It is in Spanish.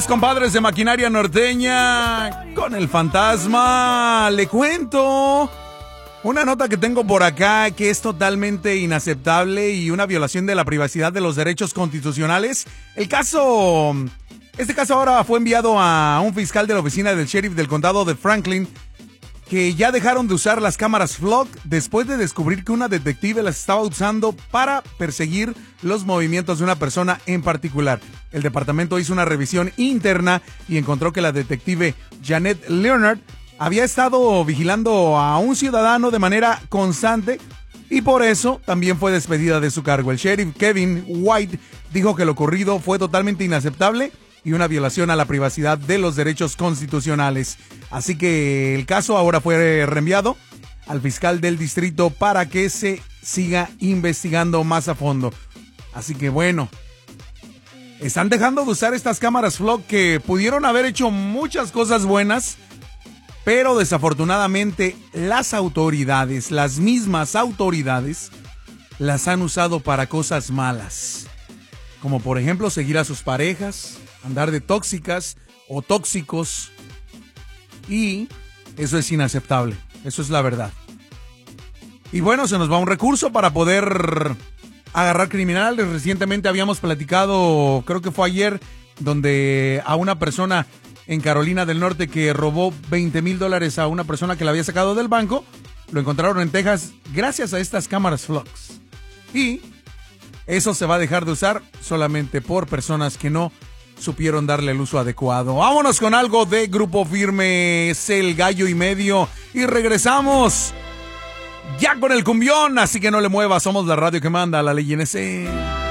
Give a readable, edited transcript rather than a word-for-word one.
compadres de Maquinaria Norteña con el fantasma. Le cuento una nota que tengo por acá que es totalmente inaceptable y una violación de la privacidad de los derechos constitucionales. Este caso ahora fue enviado a un fiscal de la oficina del sheriff del condado de Franklin, que ya dejaron de usar las cámaras Flock después de descubrir que una detective las estaba usando para perseguir los movimientos de una persona en particular. El departamento hizo una revisión interna y encontró que la detective Janet Leonard había estado vigilando a un ciudadano de manera constante y por eso también fue despedida de su cargo. El sheriff Kevin White dijo que lo ocurrido fue totalmente inaceptable y una violación a la privacidad de los derechos constitucionales. Así que el caso ahora fue reenviado al fiscal del distrito para que se siga investigando más a fondo. Así que bueno, están dejando de usar estas cámaras Flock que pudieron haber hecho muchas cosas buenas, pero desafortunadamente las mismas autoridades, las han usado para cosas malas. Como por ejemplo seguir a sus parejas, andar de tóxicas o tóxicos, y eso es inaceptable, eso es la verdad. Y bueno, se nos va un recurso para poder agarrar criminales. Recientemente habíamos platicado, creo que fue ayer, donde a una persona en Carolina del Norte que robó $20,000 a una persona que la había sacado del banco, lo encontraron en Texas gracias a estas cámaras Flux. Y eso se va a dejar de usar solamente por personas que no supieron darle el uso adecuado. Vámonos con algo de Grupo Firme, es el gallo y medio, y regresamos ya con el cumbión, así que no le muevas, somos la radio que manda, la ley en ese.